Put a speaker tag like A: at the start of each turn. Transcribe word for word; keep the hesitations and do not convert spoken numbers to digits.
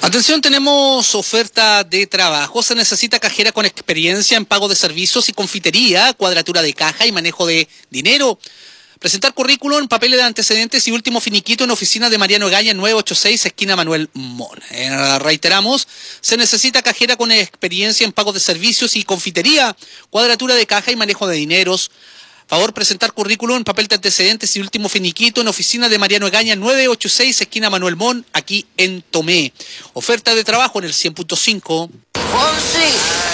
A: Atención, tenemos oferta de trabajo. Se necesita cajera con experiencia en pago de servicios y confitería, cuadratura de caja y manejo de dinero. Presentar currículum, papeles de antecedentes y último finiquito en oficina de Mariano Egaña, nueve ochenta y seis, esquina Manuel Mon. Eh, reiteramos, se necesita cajera con experiencia en pago de servicios y confitería, cuadratura de caja y manejo de dineros. Favor presentar currículum, papel de antecedentes y último finiquito en oficina de Mariano Egaña, nueve ochenta y seis, esquina Manuel Mon, aquí en Tomé. Oferta de trabajo en el cien punto cinco.